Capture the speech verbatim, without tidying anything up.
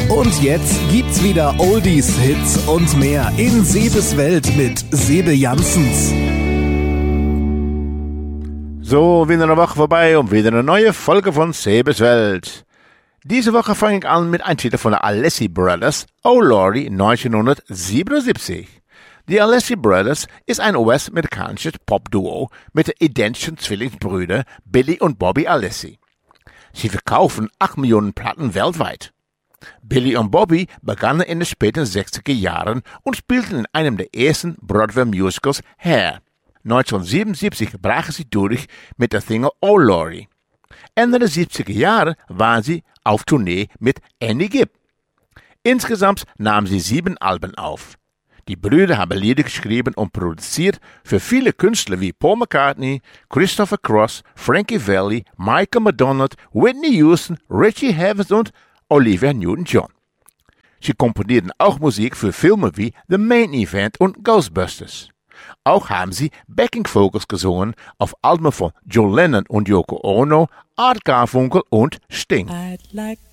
Und jetzt gibt's wieder Oldies, Hits und mehr in Sebes Welt mit Sebe Janssens. So, wieder eine Woche vorbei und wieder eine neue Folge von Sebes Welt. Diese Woche fange ich an mit einem Titel von den Alessi Brothers, Oh Lordy, neunzehnhundertsiebenundsiebzig. Die Alessi Brothers ist ein U S-amerikanisches Popduo mit den identischen Zwillingsbrüdern Billy und Bobby Alessi. Sie verkaufen acht Millionen Platten weltweit. Billy und Bobby begannen in den späten sechziger Jahren und spielten in einem der ersten Broadway-Musicals Hair. neunzehnhundertsiebenundsiebzig brachen sie durch mit der Single Oh Lordy. Ende der siebziger Jahre waren sie auf Tournee mit Andy Gibb. Insgesamt nahmen sie sieben Alben auf. Die Brüder haben Lieder geschrieben und produziert für viele Künstler wie Paul McCartney, Christopher Cross, Frankie Valli, Michael McDonald, Whitney Houston, Richie Havens und Olivia Newton-John. Sie komponierten auch Musik für Filme wie The Main Event und Ghostbusters. Auch haben sie Backing Vocals gesungen auf Alben von John Lennon und Yoko Ono, Art Garfunkel und Sting. I'd like